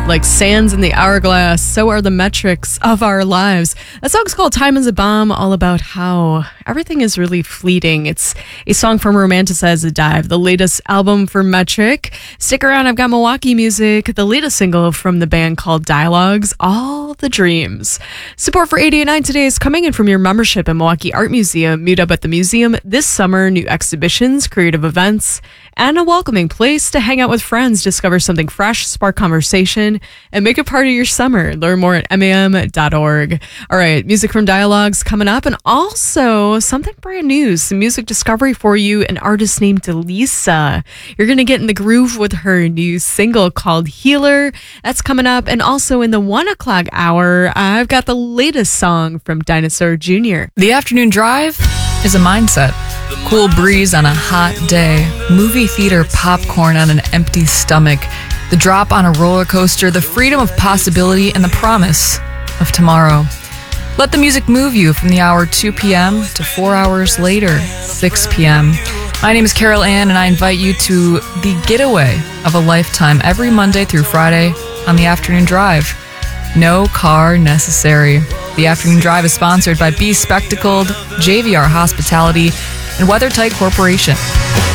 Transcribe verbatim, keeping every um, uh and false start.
Like sands in the hourglass, so are the metrics of our lives. That song's called Time is a Bomb, all about how everything is really fleeting. It's a song from Romanticize a Dive, the latest album for Metric. Stick around, I've got Milwaukee music, the latest single from the band called Dialogues, All the Dreams. Support for eighty-eight point nine today is coming in from your membership in Milwaukee Art Museum. Meet up at the museum this summer, new exhibitions, creative events, and a welcoming place to hang out with friends, discover something fresh, spark conversation, and make it part of your summer. Learn more at M A M dot org. All right, music from Dialogues coming up, and also something brand new, some music discovery for you, an artist named Delisa. You're going to get in the groove with her new single called Healer. That's coming up, and also in the one o'clock hour, I've got the latest song from Dinosaur Junior The afternoon drive is a mindset. Cool breeze on a hot day, movie theater popcorn on an empty stomach, the drop on a roller coaster, the freedom of possibility, and the promise of tomorrow. Let the music move you from the hour two p.m. to four hours later, six p.m. My name is Carol Ann, and I invite you to the getaway of a lifetime every Monday through Friday on the afternoon drive. No car necessary. The afternoon drive is sponsored by Be Spectacled, J V R Hospitality, and WeatherTight Corporation.